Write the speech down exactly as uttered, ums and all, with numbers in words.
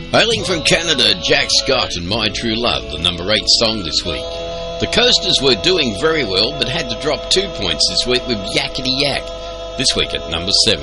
Hailing from Canada, Jack Scott and My True Love, the number eight song this week. The Coasters were doing very well, but had to drop two points this week with Yakety Yak, this week at number seven.